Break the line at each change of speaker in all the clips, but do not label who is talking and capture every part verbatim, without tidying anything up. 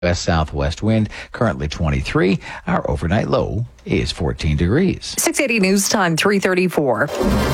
West southwest wind, currently twenty-three. Our overnight low is fourteen degrees.
six eighty News Time, three thirty-four.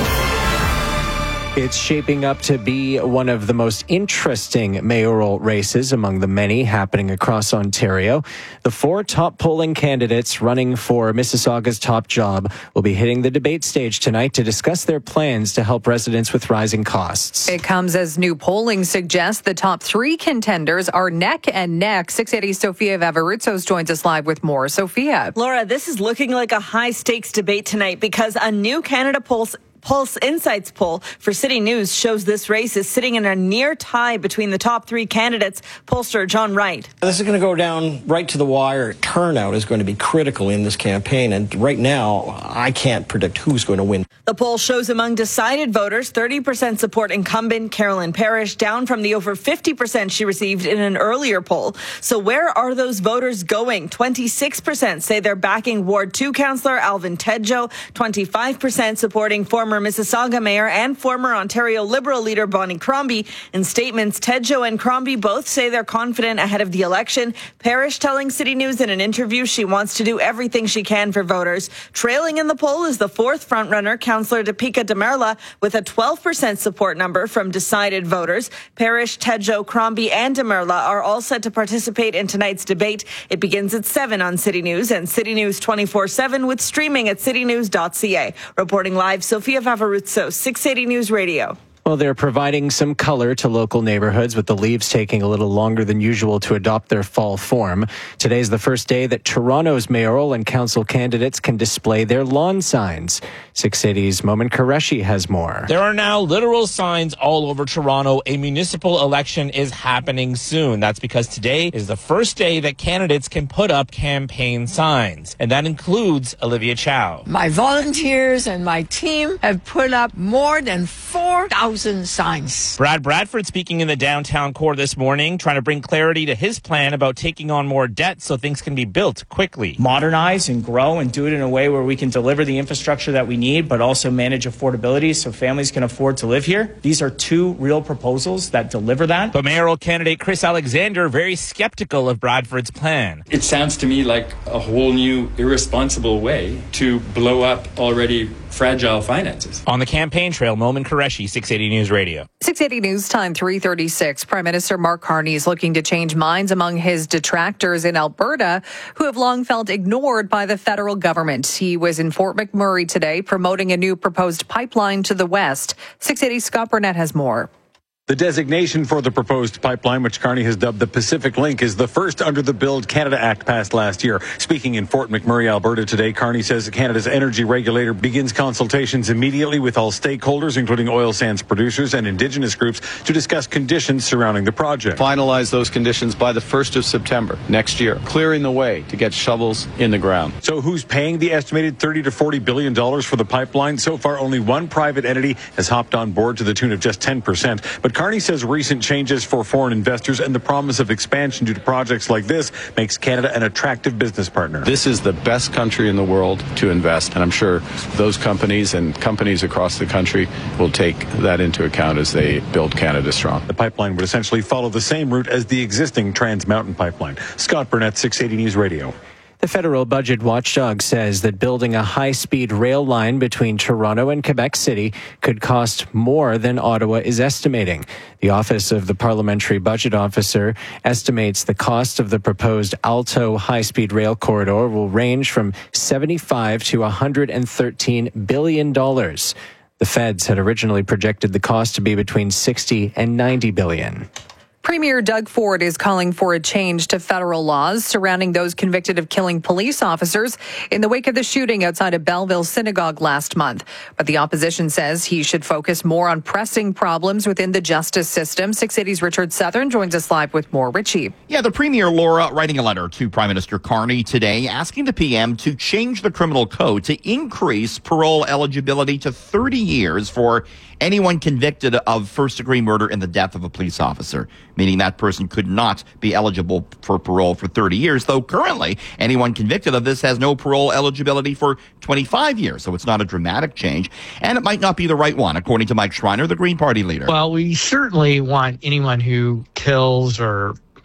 It's shaping up to be one of the most interesting mayoral races among the many happening across Ontario. The four top polling candidates running for Mississauga's top job will be hitting the debate stage tonight to discuss their plans to help residents with rising costs.
It comes as new polling suggests the top three contenders are neck and neck. six eighty Sophia Vavarutsos joins us live with more. Sophia.
Laura, this is looking like a high-stakes debate tonight because a new Canada Pulse Pulse Insights poll for City News shows this race is sitting in a near tie between the top three candidates. Pollster John Wright.
This is going to go down right to the wire. Turnout is going to be critical in this campaign, and right now, I can't predict who's going to win.
The poll shows among decided voters, thirty percent support incumbent Carolyn Parrish, down from the over fifty percent she received in an earlier poll. So where are those voters going? twenty-six percent say they're backing Ward two Councillor Alvin Tedjo, twenty-five percent supporting former Mississauga Mayor and former Ontario Liberal leader Bonnie Crombie. In statements, Tedjo and Crombie both say they're confident ahead of the election. Parrish telling City News in an interview she wants to do everything she can for voters. Trailing in the poll is the fourth frontrunner, Councillor Deepika Demerla, with a twelve percent support number from decided voters. Parrish, Tedjo, Crombie and Demerla are all set to participate in tonight's debate. It begins at seven on City News and City News twenty-four seven with streaming at city news dot c a. Reporting live, Sophia Vavarutsos, six eighty News Radio.
Well, they're providing some color to local neighborhoods, with the leaves taking a little longer than usual to adopt their fall form. Today's the first day that Toronto's mayoral and council candidates can display their lawn signs. six eighty's Momin Qureshi has more.
There are now literal signs all over Toronto. A municipal election is happening soon. That's because today is the first day that candidates can put up campaign signs. And that includes Olivia Chow.
My volunteers and my team have put up more than four thousand signs.
Brad Bradford speaking in the downtown core this morning, trying to bring clarity to his plan about taking on more debt so things can be built quickly.
Modernize and grow and do it in a way where we can deliver the infrastructure that we need, but also manage affordability so families can afford to live here. These are two real proposals that deliver that.
But mayoral candidate Chris Alexander very skeptical of Bradford's plan.
It sounds to me like a whole new irresponsible way to blow up already fragile finances.
On the campaign trail, Momin Qureshi, six eighty News Radio.
six eighty News Time, three thirty-six. Prime Minister Mark Carney is looking to change minds among his detractors in Alberta who have long felt ignored by the federal government. He was in Fort McMurray today promoting a new proposed pipeline to the west. six eighty Scott Burnett has more.
The designation for the proposed pipeline, which Carney has dubbed the Pacific Link, is the first under the Build Canada Act passed last year. Speaking in Fort McMurray, Alberta today, Carney says Canada's energy regulator begins consultations immediately with all stakeholders, including oil sands producers and Indigenous groups, to discuss conditions surrounding the project.
Finalize those conditions by the first of September next year, clearing the way to get shovels in the ground.
So who's paying the estimated thirty to forty billion dollars for the pipeline? So far, only one private entity has hopped on board to the tune of just ten percent. But Carney says recent changes for foreign investors and the promise of expansion due to projects like this makes Canada an attractive business partner.
This is the best country in the world to invest, and I'm sure those companies and companies across the country will take that into account as they build Canada strong.
The pipeline would essentially follow the same route as the existing Trans Mountain pipeline. Scott Burnett, six eighty News Radio.
The federal budget watchdog says that building a high-speed rail line between Toronto and Quebec City could cost more than Ottawa is estimating. The Office of the Parliamentary Budget Officer estimates the cost of the proposed Alto high-speed rail corridor will range from seventy-five to one hundred thirteen billion dollars. The feds had originally projected the cost to be between sixty and ninety billion dollars.
Premier Doug Ford is calling for a change to federal laws surrounding those convicted of killing police officers in the wake of the shooting outside a Belleville synagogue last month. But the opposition says he should focus more on pressing problems within the justice system. six eighty's Richard Southern joins us live with more. Richie.
Yeah, the Premier, Laura, writing a letter to Prime Minister Carney today asking the P M to change the criminal code to increase parole eligibility to thirty years for anyone convicted of first-degree murder in the death of a police officer, meaning that person could not be eligible for parole for thirty years, though currently anyone convicted of this has no parole eligibility for twenty-five years, so it's not a dramatic change, and it might not be the right one, according to Mike Schreiner, the Green Party leader.
Well, we certainly want anyone who kills or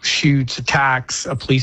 shoots, attacks a police